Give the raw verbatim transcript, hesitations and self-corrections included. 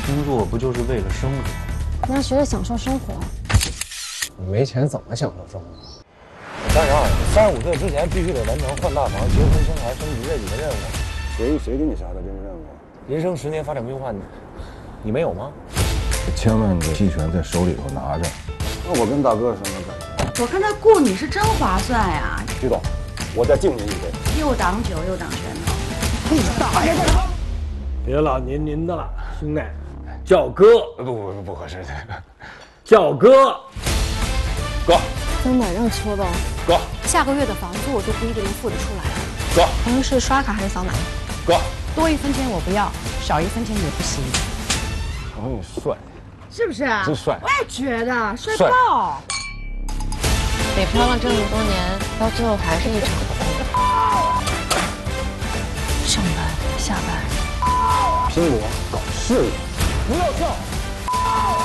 工作不就是为了生活？ 你要学着享受生活。 你没钱怎么享受生活？ 三十二，三十五岁之前必须得完成换大房、结婚、生孩、升级这几个任务。 谁谁给你下的这个任务？ 人生十年发展规划，你你没有吗？ 千万个期权在手里头拿着。那我跟大哥什么感觉？ 我看他雇你是真划算呀。 徐总，我再敬您一杯。 又挡酒又挡拳头。 你大爷！ 别老您您的了，兄弟，叫哥。 不不不不合适， 叫哥。 哥。 真的让说吧。 哥。 下个月的房租我就不一定能付得出来。 哥。 朋友是刷卡还是扫码？ 哥。 多一分钱我不要，少一分钱也不行。 朋友帅。 是不是啊？ 真帅！ 我也觉得帅爆。 北漂了这么多年，到最后还是一场空。上班下班， 拼搏搞事业， 不要笑。